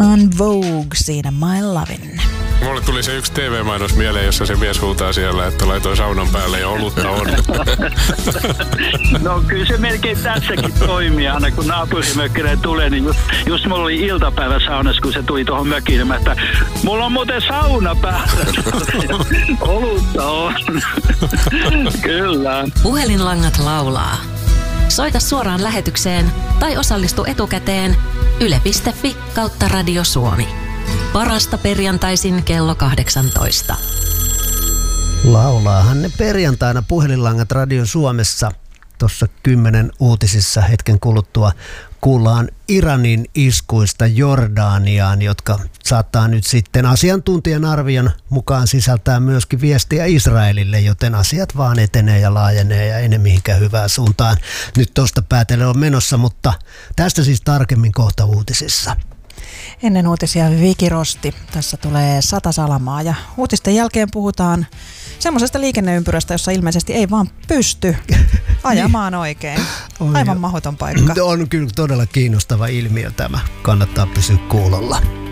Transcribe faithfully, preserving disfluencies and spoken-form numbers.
En Vogue siinä My Lovin'. Mulle tuli se yksi T V-mainos mieleen, jossa se mies huutaa siellä, että laitoi saunan päälle ja olutta on. No kyllä se melkein tässäkin toimii. Aina kun naapurimökkinen tulee, niin just, just mulla oli iltapäivä saunassa, kun se tuli tuohon mökkiin. Niin mä että mulla on muuten sauna päällä. Olutta on. Kyllä. Puhelinlangat laulaa. Soita suoraan lähetykseen tai osallistu etukäteen yle piste fi kautta Radio Suomi. Parasta perjantaisin kello kahdeksantoista. Laulaahan ne perjantaina puhelinlangat Radio Suomessa. Tuossa kymmenen uutisissa hetken kuluttua kuullaan Iranin iskuista Jordaniaan, jotka saattaa nyt sitten asiantuntijan arvion mukaan sisältää myöskin viestiä Israelille, joten asiat vaan etenee ja laajenee ja ei mihinkään hyvään suuntaan. Nyt tuosta päätellen on menossa, mutta tästä siis tarkemmin kohta uutisissa. Ennen uutisia Viki Rosti. Tässä tulee sata salamaa ja uutisten jälkeen puhutaan semmoisesta liikenneympyrästä, jossa ilmeisesti ei vaan pysty ajamaan oikein. Aivan mahdoton paikka. On kyllä todella kiinnostava ilmiö tämä. Kannattaa pysyä kuulolla.